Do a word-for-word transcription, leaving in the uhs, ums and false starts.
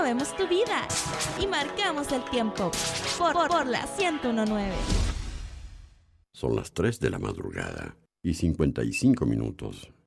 movemos tu vida y marcamos el tiempo por, por, por la ciento uno punto nueve. Son las tres de la madrugada y cincuenta y cinco minutos.